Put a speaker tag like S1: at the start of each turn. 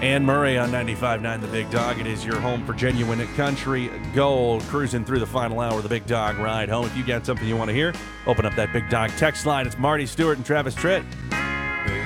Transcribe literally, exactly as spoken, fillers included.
S1: Ann Murray on ninety-five point nine The Big Dog. It is your home for genuine country gold. Cruising through the final hour of the Big Dog Ride Home. If you got something you want to hear, open up that Big Dog text line. It's Marty Stewart and Travis Tritt.